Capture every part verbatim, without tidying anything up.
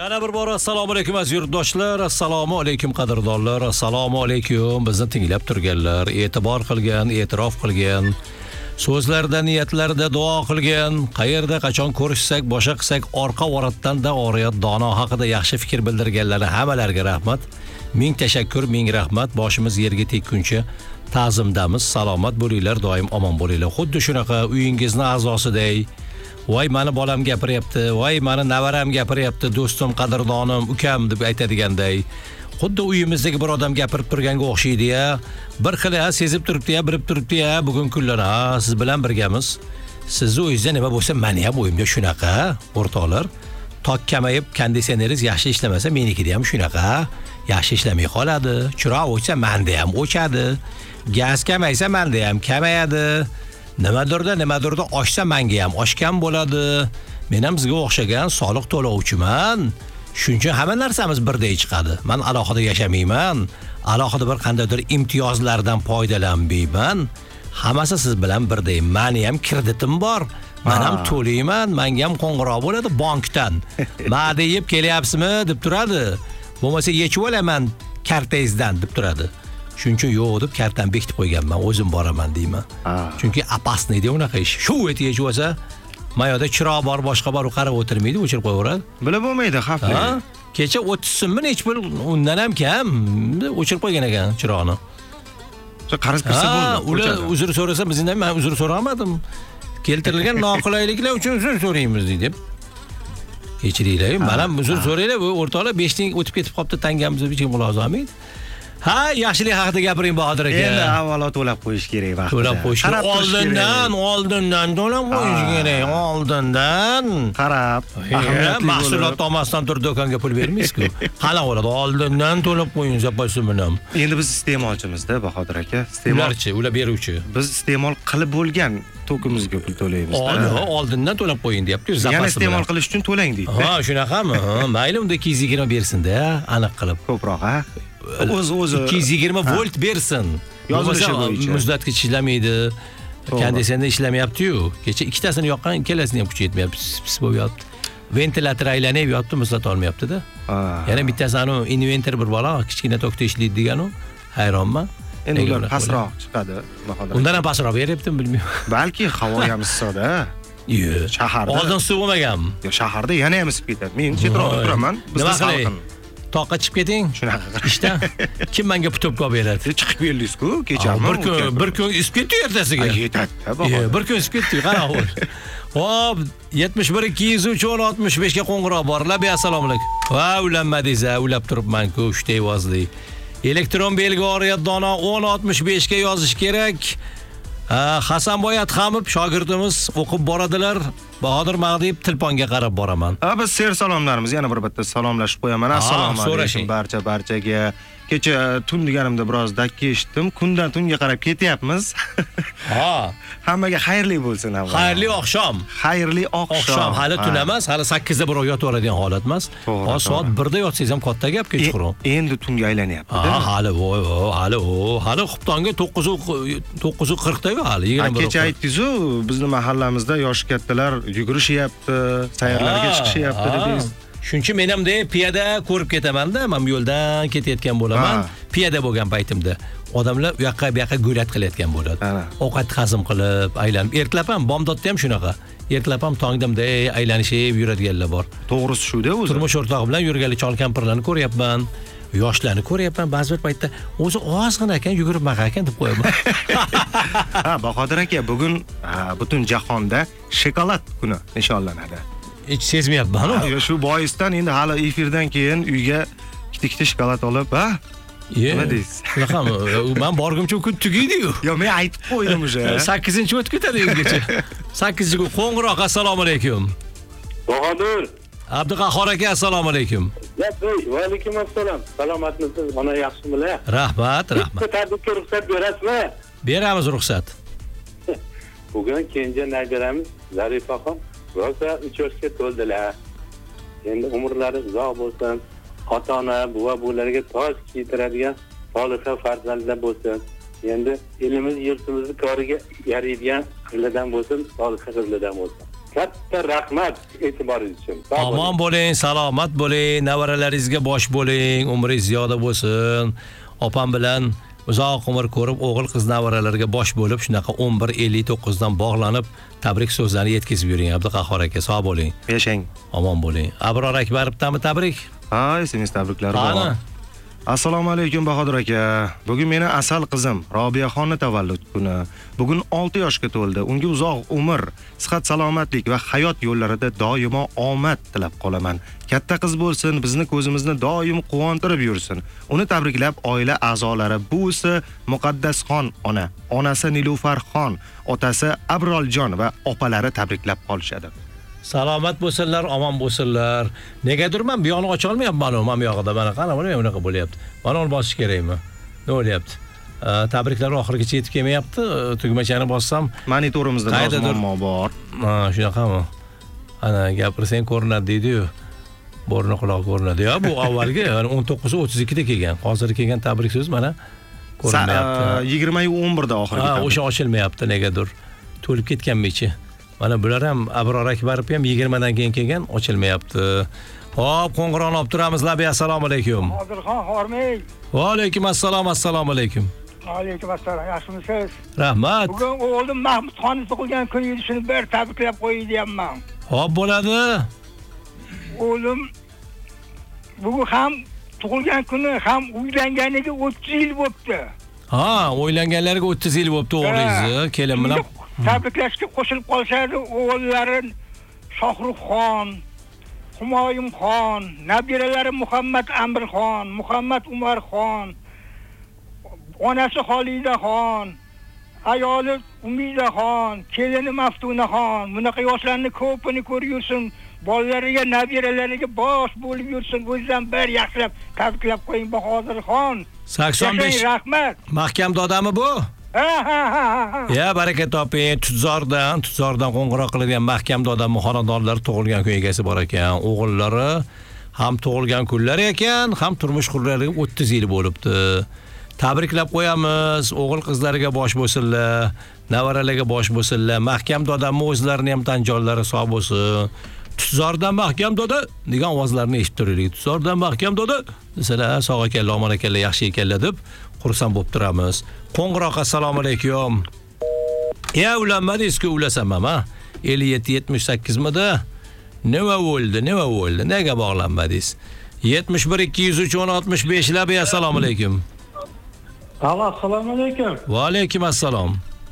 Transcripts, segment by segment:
Yana bir bor assalomu alaykum aziz yurtdoshlar, assalomu alaykum qadrdonlar, assalomu alaykum bizni tinglab turganlar, e'tibor qilgan, e'tirof qilgan, so'zlarda, niyatlarda duo qilgan, qayerda qachon ko'rishsak, boshqa qilsak, orqa varatdan da oriyat dono haqida yaxshi fikr bildirganlarga hammalariga rahmat. Ming tashakkur, ming rahmat. Boshimiz yerga tekkuncha ta'zimdamiz. Salomat bo'linglar, doim omon bo'linglar. Xuddi shunaqa uyingizni a'zosiday voy mani bolam gapiryapti, voy mani navaram gapiryapti, do'stim, qadrdonim, ukam deb aytadiganday. Xuddi uyimizdagi bir odam gapirib turganga o'xshaydi-ya. Bir xil ha sezib turibdi-ya, bilib turibdi-ya, bugun kunlar ha siz bilan birgamiz. Sizni o'yingizda nima bo'lsa, meni ham o'yimda shunaqa, o'rtoqlar. Tok kamayib, konditsioneringiz yaxshi ishlamasa, menikida ham shunaqa. Yaxshi ishlamay qoladi. Chiroq o'chsa, menda ham o'chadi. Gaz kamaysa, menda ham kamayadi. Nimadirda, nimadirda oshsa menga ham oshgan bo'ladi. Men ham sizga o'xshagan soliq to'lovchiman. Shuning uchun hamma narsamiz birday chiqadi. Men alohida yashamayman. Alohida bir qandaydir imtiyozlardan foydalanmayman. Hammasi siz bilan birday. Meni ham kreditim bor. Men ham to'layman. Menga ham qo'ng'iroq bo'ladi bankdan. "Ma'da yeb kelyapsizmi?" deb turadi. Bo'lmasa yechib olaman kartangizdan deb turadi. Shuning uchun yo'q deb kartani bekitib qo'yganman, o'zim boraman deyman. Chunki opasniy edi unaqa ish. Shu eti yechib olsa, mayoda chiroq bor, boshqa bor, qarab o'tirmaydi, o'chirib qo'yaveradi. Bilib bo'lmaydi, xavfli. Kecha o'ttiz so'mmi nech pul, undan ham kam o'chirib qo'ygan ekan chiroqni. Qarz kirsa bo'ldi. Ular uzr so'rasa, bizdan men uzr so'ramadim. Keltirilgan noqulayliklar uchun uzr so'raymiz deb. Kechiringlar, men ham uzr so'raylar, bu o'rtoqlar besh ming o'tib ketib qopti, tangamizni hech kim mulozamid. Ha, yaxshilik haqida gapiring Bahodir aka. Endi avvalo to'lab qo'yish kerak vaqtida. To'lab qo'yish kerak. Oldindan, oldindan to'lab qo'yish kerak. Oldindan. Qarab, ahamiyatli mahsulot olmasdan turib do'konga pul bermaysiz-ku. Qala bo'ladi, oldindan to'lab qo'ying zapasi bilan. Endi biz iste'molchimizda Bahodir aka, iste'mol. Ularchi, ular beruvchi. Biz iste'mol qilib bo'lgan tokimizga pul to'laymiz. Oldindan to'lab qo'ying, deyapti-yu, zapasi bilan. Yana iste'mol qilish uchun to'lang deydi. Ha, shunaqami? Mayli, unda ikki yuz yigirma bersin-da, aniq qilib. Ko'proq, ha? O'z o'zi ikki yuz yigirma volt bersin. Yozilishi bo'yicha. Muzlatgich ishlamaydi. Konditsioner ishlamayapti-yu. Kecha ikkitasini yoqqan, ikkalasini ham kuchi yetmayapti. Pis bo'lyapti. Ventilator aylanib yotdi, muzlata olmayapti-da. Yana bittasi anu inventor bir bola, kichkina tokda ishlaydi degan-u. Hayronman. Endi ular pastroq chiqadi, Bahodir. Undan ham pastroq beryaptimi, bilmayman. Balki havo ham issiqda. Yo'q. Shaharda. Oldin suv bo'lmaganmi? Yo'q, shaharda yana ham isib ketadi. Men chetroqda turaman. Bizda salqin. Toqqa chiqib keting. Shunaqa. Ishdan kim menga putobga olib beradi? Chiqib keldingiz-ku, kechami? Bir kun, bir kun isib ketdi ertasiga. Yetadi-da, Bahodir. Bir kun isib ketdi, qara bo'l. Hop, yetmish bir ikki yuz uch o'n oltmish besh ga qo'ng'iroq bor. Labi assalomu alaykum. Va ulanmadingiz, ulab turibman-ku, uchta vozli. Elektron belgi oriyat dono o'n oltmish besh ga yozish kerak. Hasanboy Atxamov shogirdimiz o'qib boradilar. Bahodir Mag'diyev Tilponga qarab boraman. Ha, biz ser salomlarimiz yana bir bitta salomlashib qo'yaman. Assalomu alaykum barcha barchaga. Kecha tun deganimda biroz dakki eshitdim. Kundan tunga qarab ketyapmiz. Ha, hammaga xayrli bo'lsin avvalo. Xayrli oqshom. Xayrli oqshom. Hali tun emas, hali sakkiz da birov yotib oladigan holat emas. Hozir soat bir da yotsangiz ham katta gap kechqurun. Endi tunga aylanyapti. Ha, hali voy, hali o, hali xubtonga to'qqiz to'qqiz qirq da hali yigirma bir. Kecha aytdingiz-ku, bizning mahallamizda yosh kattalar yugurishyapti, sayrlarga chiqishyapti dedingiz. Shuncha men ham de piyoda ko'rib ketaman-da, men yo'ldan ketayotgan bo'laman. Piyoda bo'lgan paytimda odamlar u yoqqa bu yoqqa go'lat qilayotgan bo'ladi. Ovqat hazm qilib, aylanib, ertalab ham bomdodda ham shunaqa. Ertalab ham tongdamda aylanishib yuradiganlar bor. To'g'risi shu-da o'zi. Turmush o'rtog'im bilan yurganlik chol kampirlarni ko'ryapman. Yoshlarni ko'ryapman, ba'zi bir paytda o'zi ozgina ekan, yugurib maqar ekan deb qo'yaman. Ha, Bahodir aka, bugun butun jahonda shokolad kuni nishonlanadi. Hech sezmayapman-ku. Yo, shu boisdan endi hali efirdan keyin uyga ikkita shokolad olib, ha? Nima deysiz? Qanaqami? Men borgimcha kun tugaydi-yu. Yo, men aytib qo'ydim o'sha. sakkizinchi o'tib ketadi uygacha. sakkizinchi kun qo'ng'iroq, assalomu alaykum. Bahodir. Abduqahhor aka, assalomu alaykum. Va alaykum assalom. Salomatmisiz? Ona yaxshimilar? Rahmat, rahmat. Bitta tabrikka ruxsat berasizmi? Beramiz ruxsat. Bugun kenja nabiramiz Zarifaxon rosa uch yoshga to'ldilar. Endi umrlari uzoq bo'lsin. Ota-ona, buva-buvilarga toj kiydiradigan solih farzandlar bo'lsin. Endi elimiz yurtimizni koriga yaraydigan qizlardan bo'lsin, solih qizlardan bo'lsin. katta rahmat e'tiboringiz uchun. Omon bo'ling, salomat bo'ling, nevaralaringizga bosh bo'ling, umringiz ziyoda bo'lsin. Opam bilan uzoq umr ko'rib, o'g'il qiz nevaralarga bosh bo'lib, shunaqa o'n bir ellik to'qqiz dan bog'lanib, tabrik so'zlarini yetkazib yuring. Abduqahhor aka, sog' bo'ling. Yashang. Omon bo'ling. Abror Akbarovdanmi tabrik? Ha, esingiz tabriklar bor. Assalomu alaykum Bahodir aka. Bugun meni asal qizim Robiyaxonni tavallud kuni. Bugun olti yoshga to'ldi. Unga uzoq umr, sihat, salomatlik va hayot yo'llarida doimo omad tilab qolaman. Katta qiz bo'lsin, bizni ko'zimizni doim quvontirib yursin. Uni tabriklab oila a'zolari buvisi Muqaddasxon ona, onasi Nilufarxon, otasi Abroljon va opalari tabriklab qolishadi. Salomat bo'lsinlar, omon bo'lsinlar. Negadir men bu yo'lni ocha olmayapman, mana bu yoqda mana qana mana bunaqa bo'lyapti. Mana uni bosish kerakmi? Nima bo'lyapti? Tabriklar oxirigacha yetib kelmayapti. Tugmachani bossam, monitorimizda biroz muammo bor. Ha, shunaqami? Ana gapirsang ko'rinadi deydi-yu. Borni quloq ko'rinadi. Ya bu avvalgi o'n to'qqiz o'ttiz ikki da kelgan. Hozir kelgan tabrik so'z mana ko'rinmayapti. yigirma o'n bir da oxirgi. Ha, o'sha ochilmayapti negadir. To'lib ketganmi-chi? Mana bular ham Abror Akbarov ham yigirma dan keyin kelgan, ochilmayapti. Hop, qo'ng'iroqni olib turamiz. Labi, assalomu alaykum. Hozirxon Hormey. Va alaykum assalom, assalomu alaykum. Alaykum assalom. Yaxshimisiz? Rahmat. Bugun o'g'lim Mahmudxon tug'ilgan kun edi, shuni bir tabriklab qo'yay deyapman. Hop, bo'ladi. O'g'lim bugun ham tug'ilgan kuni, ham uylanganiga o'ttiz yil bo'libdi. Ha, o'ylanganlarga o'ttiz yil bo'libdi o'g'lingiz, kelin bilan. Tabriklashga qo'shilib qolsaydi, o'g'illari Shohruxxon, Humoyunxon, nabiralari Muhammad Amirxon, Muhammad Umarxon, onasi Xolidaxon, ayoli Umidaxon, kelini Maftunaxon, bunaqa yoshlarni ko'pini ko'rib yursin, bolalariga, nabiralariga bosh bo'lib yursin, o'zidan bir yaxshilab tabriklab qo'ying Bahodirxon. sakson besh rahmat. Mahkam dodami bu? Ha ha ha. Ya, baraka toping. Tuzordan, Tuzordan qo'ng'iroq qilgan mahkam dodam xonadonlar tug'ilgan kun egasi bor ekan. O'g'illari ham tug'ilgan kunlari ekan, ham turmush qurganlariga o'ttiz yil bo'libdi. Tabriklab qo'yamiz. O'g'il qizlariga bosh bo'lsinlar, nevaralarga bosh bo'lsinlar. Mahkam dodamni o'zlarini ham tan jonlari sog' bo'lsin. Tuzordan mahkam doda degan ovozlarni eshitib turaylik. Tuzordan mahkam doda desalar, sog' ekanlar, omon ekanlar, yaxshi ekanlar deb xursand bo'lib turamiz. Qo'ng'iroq, assalomu alaykum. Ya, ulanmadingiz-ku, ulasam ham, ha? ellik yetti yetmish sakkiz mida? Nima bo'ldi? Nima bo'ldi? Nega bog'lanmadingiz? yetmish bir ikki yuz uch o'n oltmish besh labi, assalomu alaykum. Assalomu alaykum. Va alaykum assalom.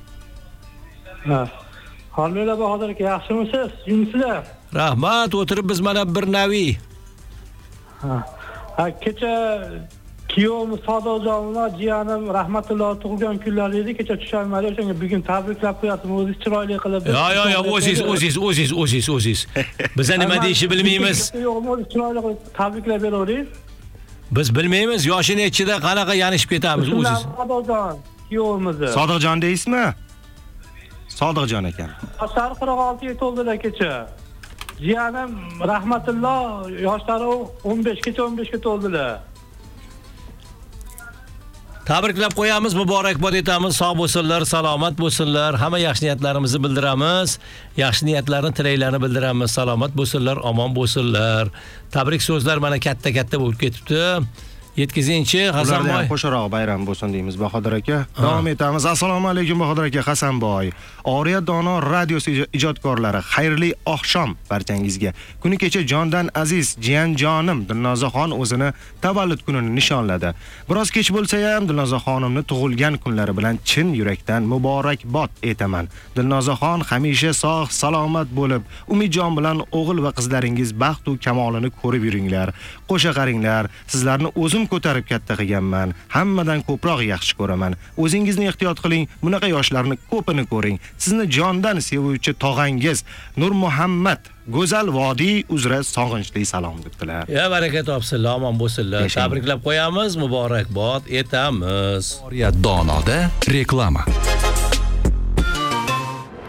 Ha. Xolmela Bahodir aka, yaxshimisiz? Yumsizlar? Rahmat, o'tirib biz mana bir navi. Ha. Ha, kecha kuyovimiz Sodiqjon bilan jiyanim rahmatulloh tug'ilgan kunlari edi, kecha tusholmadi, o'shanga bugun tabriklab qo'yapman, o'zingiz chiroyli qilib. Yo, yo, yo, o'zingiz, o'zingiz, o'zingiz, o'zingiz, o'zingiz. Biz nima deyishni bilmaymiz. Yo'q, o'zingiz chiroyli qilib tabriklab beravering. Biz bilmaymiz, yoshi nechida, qanaqa yanishib ketamiz o'zingiz. Sodiqjon, kuyovimiz. Sodiqjon deysizmi? Sodiqjon ekan. Yoshlari qirq oltiga to'ldilar kecha. Jiyanim rahmatulloh yoshlari o'n besh kecha o'n beshga to'ldilar. Tabriklab qo'yamiz, muborakbod etamiz, sog' bo'lsinlar, salomat bo'lsinlar. Hamma yaxshi niyatlarimizni bildiramiz. Yaxshi niyatlarni, tilaklarini bildiramiz. Salomat bo'lsinlar, omon bo'lsinlar. Tabrik so'zlar mana katta-katta bo'lib ketibdi. Yetkazingchi Hasanboy. Qo'sharoq bayram bo'lsin deymiz Bahodir aka. Davom etamiz. Assalomu alaykum Bahodir aka, Hasanboy. Oriyat dono radiosi ijodkorlari, xayrli oqshom barchangizga. Kuni kecha jondan aziz jiyanjonim Dilnozaxon o'zini tavallud kunini nishonladi. Biroz kech bo'lsa ham Dilnozaxonimni tug'ilgan kunlari bilan chin yurakdan muborakbod etaman. Dilnozaxon hamisha sog' salomat bo'lib, Umidjon bilan o'g'il va qizlaringiz baxt va kamolini ko'rib yuringlar. Qo'sha qaringlar. Sizlarni o'zim ko'tarib katta qilganman. Hammadan ko'proq yaxshi ko'raman. O'zingizni ehtiyot qiling. Bunaqa yoshlarni ko'pini ko'ring. Sizni jondan sevuvchi tog'angiz Nur Muhammad Go'zal vodiy uzra sog'inchli salom debdilar. Ya, baraka topsinlar, omon bo'lsinlar. Tabriklab qo'yamiz, muborakbod etamiz. Oriyat donoda reklama.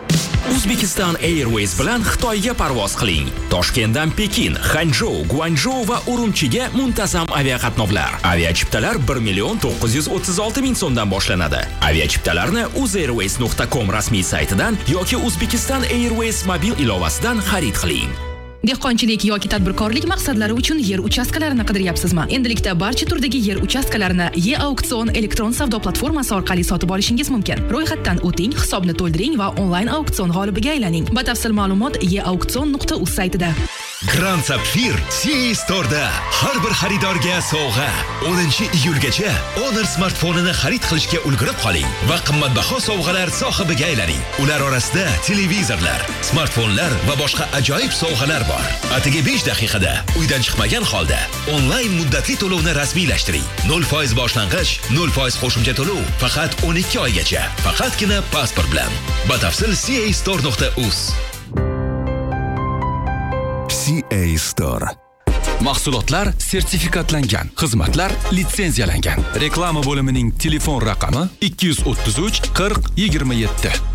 Uzbekistan Airways bilan Xitoyga parvoz qiling. Toshkentdan Pekin, Xanzhou, Guangzhou va Urumchiga muntazam aviaqatnovlar. Aviachiptalar bir million to'qqiz yuz o'ttiz olti ming so'mdan boshlanadi. Aviachiptalarni uzairways nuqta com rasmiy saytidan yoki Uzbekistan Airways mobil ilovasidan xarid qiling. Dehqonchilik yoki tadbirkorlik maqsadlari uchun yer uchastkalarini qidiryapsizmi? Endilikda barcha turdagi yer uchastkalarini E-Auksion elektron savdo platformasi orqali sotib olishingiz mumkin. Ro'yxatdan o'ting, hisobni to'ldiring va onlayn auksion g'olibiga aylaning. Batafsil ma'lumot e auksion nuqta uz saytida. Grand Sapphire C A Store'da har bir xaridorga sovg'a. o'ninchi iyulgacha Honor smartfonini xarid qilishga ulgurib qoling va qimmatbaho sovg'alar sohibiga aylaning. Ular orasida televizorlar, smartfonlar va boshqa ajoyib sovg'alar bor. Atigi besh daqiqada uydan chiqmagan holda onlayn muddatli to'lovni rasmiylashtiring. nol foiz boshlang'ich, nol foiz qo'shimcha to'lov faqat o'n ikki oygacha. Faqatgina pasport bilan. Batafsil c a store nuqta uz. C A Store. Mahsulotlar sertifikatlangan, xizmatlar litsenziyalangan. Reklama bo'limining telefon raqami ikki yuz o'ttiz uch qirq yigirma yetti.